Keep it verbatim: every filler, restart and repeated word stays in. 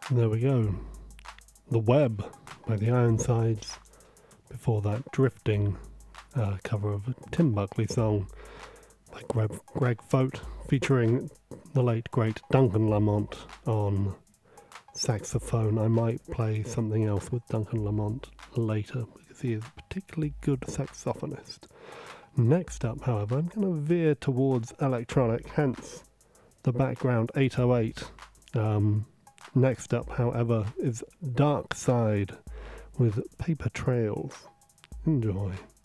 There we go. The Web by the Ironsides. Before that, Drifting, uh, cover of a Tim Buckley song by Greg, Greg Fote, featuring the late great Duncan Lamont on saxophone. I might play something else with Duncan Lamont later because he is a particularly good saxophonist. Next up, however, I'm going to veer towards electronic, hence the background eight oh eight. Um, next up, however, is Dark Side with Paper Trails. Enjoy.